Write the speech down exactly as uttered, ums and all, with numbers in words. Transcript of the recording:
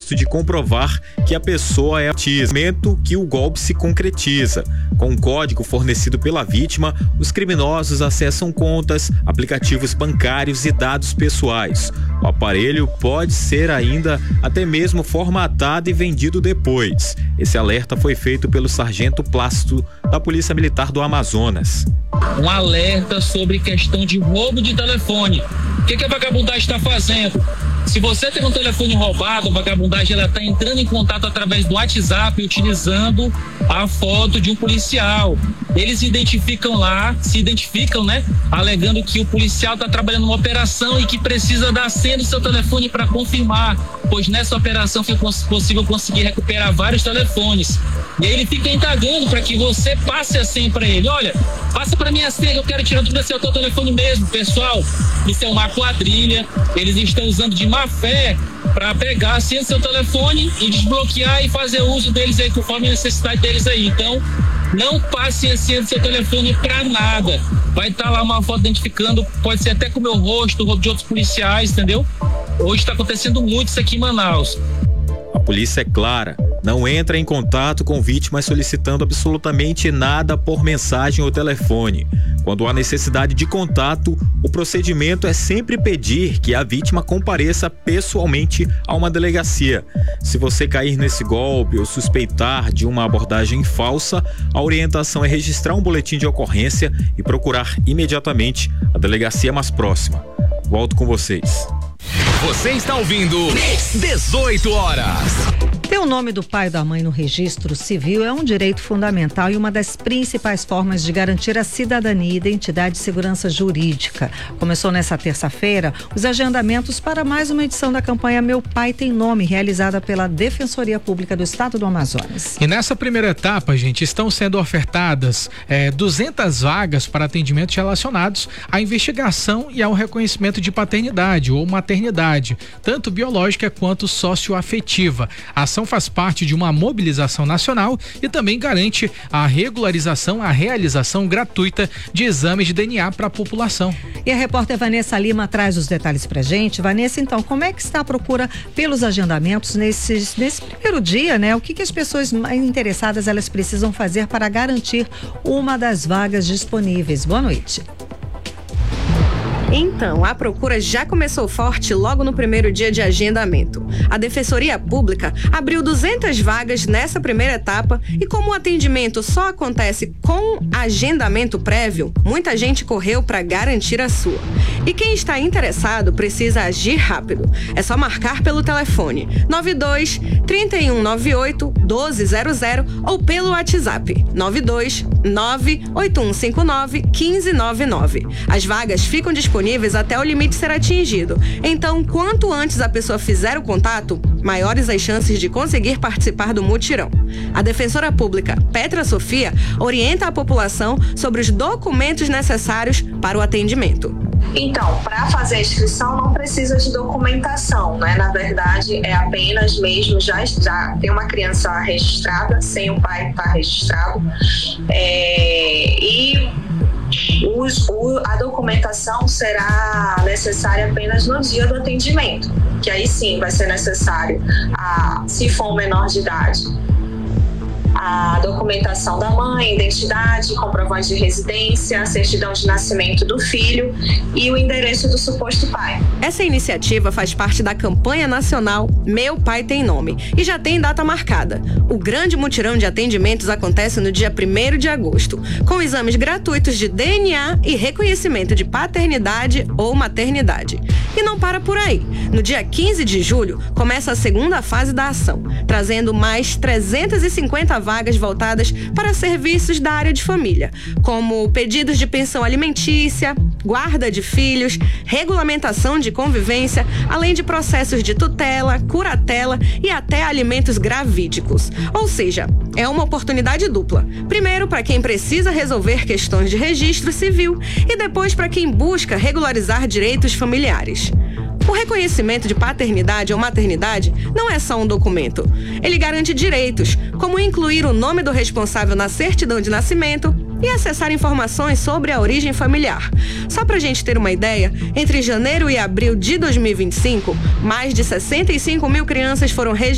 propósito de comprovar que a pessoa é autismo, momento que o golpe se concretiza. Com um código fornecido pela vítima, os criminosos acessam contas, aplicativos bancários e dados pessoais. O aparelho pode ser ainda até mesmo formatado e vendido depois. Esse alerta foi feito pelo sargento Plácido da Polícia Militar do Amazonas. Um alerta sobre questão de roubo de telefone. O que, que a vagabundagem está fazendo? Se você tem um telefone roubado, a vagabundagem ela está entrando em contato através do WhatsApp, utilizando a foto de um policial. Eles identificam lá, se identificam, né? Alegando que o policial está trabalhando numa operação e que precisa da senha do seu telefone para confirmar, pois nessa operação foi possível conseguir recuperar vários telefones. E aí ele fica indagando para que você passe a senha para ele. Olha, passa para mim a senha, eu quero tirar tudo desse teu telefone mesmo. Pessoal, isso é uma quadrilha, eles estão usando de má fé para pegar a senha do seu telefone e desbloquear e fazer uso deles aí conforme a necessidade deles aí. Então, não passe a senha do seu telefone para nada. Vai estar lá uma foto identificando, pode ser até com o meu rosto, o rosto de outros policiais, entendeu? Hoje está acontecendo muito isso aqui em Manaus. A polícia é clara, não entra em contato com vítimas solicitando absolutamente nada por mensagem ou telefone. Quando há necessidade de contato, o procedimento é sempre pedir que a vítima compareça pessoalmente a uma delegacia. Se você cair nesse golpe ou suspeitar de uma abordagem falsa, a orientação é registrar um boletim de ocorrência e procurar imediatamente a delegacia mais próxima. Volto com vocês. Você está ouvindo dezoito horas. Ter o nome do pai e da mãe no registro civil é um direito fundamental e uma das principais formas de garantir a cidadania, identidade e segurança jurídica. Começou nessa terça-feira os agendamentos para mais uma edição da campanha Meu Pai Tem Nome, realizada pela Defensoria Pública do Estado do Amazonas. E nessa primeira etapa, gente, estão sendo ofertadas é, duzentas vagas para atendimentos relacionados à investigação e ao reconhecimento de paternidade ou maternidade, tanto biológica quanto socioafetiva. A ação faz parte de uma mobilização nacional e também garante a regularização, a realização gratuita de exames de D N A para a população. E a repórter Vanessa Lima traz os detalhes pra gente. Vanessa, então, como é que está a procura pelos agendamentos nesses, nesse primeiro dia, né? O que que as pessoas mais interessadas elas precisam fazer para garantir uma das vagas disponíveis? Boa noite. Então, a procura já começou forte logo no primeiro dia de agendamento. A Defensoria Pública abriu duzentas vagas nessa primeira etapa e como o atendimento só acontece com agendamento prévio, muita gente correu para garantir a sua. E quem está interessado precisa agir rápido. É só marcar pelo telefone nove dois, três um nove oito, um dois zero zero ou pelo WhatsApp nove dois, nove oito um cinco nove, um cinco nove nove. As vagas ficam disponíveis até o limite ser atingido. Então, quanto antes a pessoa fizer o contato, maiores as chances de conseguir participar do mutirão. A defensora pública, Petra Sofia, orienta a população sobre os documentos necessários para o atendimento. Então, para fazer a inscrição não precisa de documentação, né? Na verdade, é apenas mesmo já, já tem uma criança registrada, sem o pai estar registrado, é, e Os, o, a documentação será necessária apenas no dia do atendimento, que aí sim vai ser necessário, a, se for um menor de idade, a documentação da mãe, identidade, comprovante de residência, certidão de nascimento do filho e o endereço do suposto pai. Essa iniciativa faz parte da campanha nacional Meu Pai Tem Nome e já tem data marcada. O grande mutirão de atendimentos acontece no dia primeiro de agosto, com exames gratuitos de D N A e reconhecimento de paternidade ou maternidade. E não para por aí. No dia quinze de julho, começa a segunda fase da ação, trazendo mais trezentas e cinquenta vagas voltadas para serviços da área de família, como pedidos de pensão alimentícia, guarda de filhos, regulamentação de convivência, além de processos de tutela, curatela e até alimentos gravídicos. Ou seja, é uma oportunidade dupla. Primeiro, para quem precisa resolver questões de registro civil e depois para quem busca regularizar direitos familiares. O reconhecimento de paternidade ou maternidade não é só um documento. Ele garante direitos, como incluir o nome do responsável na certidão de nascimento e acessar informações sobre a origem familiar. Só pra gente ter uma ideia, entre janeiro e abril de dois mil e vinte e cinco, mais de sessenta e cinco mil crianças foram registradas